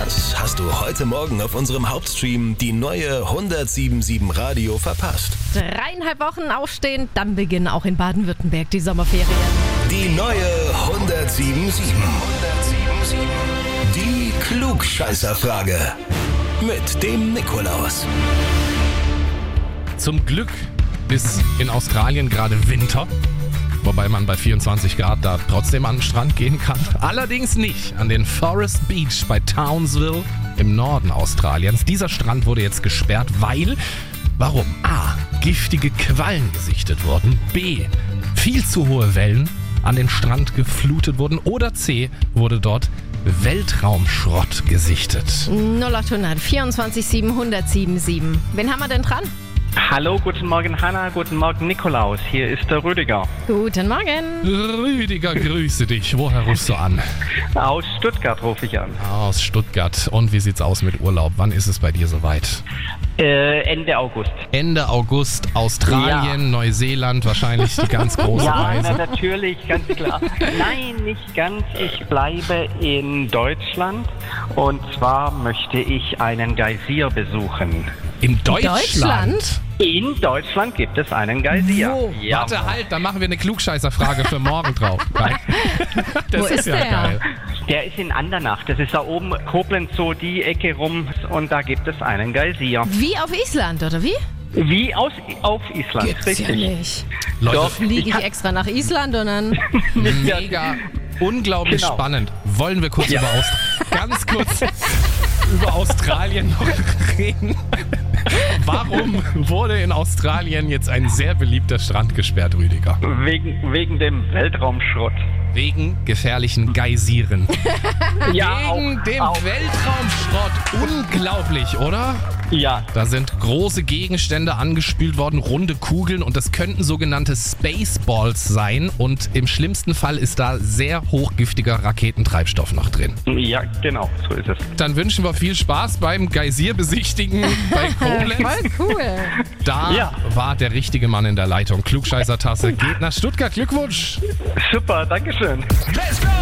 Was hast du heute Morgen auf unserem Hauptstream die neue 107.7 Radio verpasst? 3,5 Wochen aufstehen, dann beginnen auch in Baden-Württemberg die Sommerferien. Die neue 107.7. Die Klugscheißerfrage. Mit dem Nikolaus. Zum Glück ist in Australien gerade Winter, wobei man bei 24 Grad da trotzdem an den Strand gehen kann. Allerdings nicht an den Forest Beach bei Townsville im Norden Australiens. Dieser Strand wurde jetzt gesperrt, weil, warum? A, giftige Quallen gesichtet wurden. B, viel zu hohe Wellen an den Strand geflutet wurden. Oder C, wurde dort Weltraumschrott gesichtet. 0800 24 7 1077. Wen haben wir denn dran? Hallo, guten Morgen Hanna, guten Morgen Nikolaus, hier ist der Rüdiger. Guten Morgen. Rüdiger, grüße dich. Woher rufst du an? Aus Stuttgart rufe ich an. Aus Stuttgart. Und wie sieht's aus mit Urlaub? Wann ist es bei dir soweit? Ende August. Ende August, Australien, Ja. Neuseeland, wahrscheinlich die ganz große Ja, Reise. natürlich, ganz klar. Nein, nicht ganz. Ich bleibe in Deutschland und zwar möchte ich einen Geysir besuchen. In Deutschland? In Deutschland gibt es einen Geysir. Wo? Ja. Warte, halt, dann machen wir eine Klugscheißerfrage für morgen drauf. Geil. Das Wo ist ja der? geil. Der ist in Andernach, das ist da oben Koblenz, so die Ecke rum und da gibt es einen Geysir. Wie auf Island, oder wie? Wie auf Island, Gibt's richtig. ja nicht. Leute, Fliege ich extra nach Island und dann... mega, unglaublich Genau. spannend. Wollen wir kurz ganz kurz über Australien noch reden? Warum wurde in Australien jetzt ein sehr beliebter Strand gesperrt, Rüdiger? Wegen dem Weltraumschrott. Wegen gefährlichen Geysiren. Ja, Wegen dem auch. Weltraumschrott. Unglaublich, oder? Ja, Da sind große Gegenstände angespült worden, runde Kugeln, und das könnten sogenannte Spaceballs sein, und im schlimmsten Fall ist da sehr hochgiftiger Raketentreibstoff noch drin. ja, genau, so ist es. Dann wünschen wir viel Spaß beim Geysir-Besichtigen bei Koblenz. Voll cool. Da Ja. war der richtige Mann in der Leitung. Klugscheißer-Tasse geht nach Stuttgart. Glückwunsch! Super, Dankeschön. Let's go!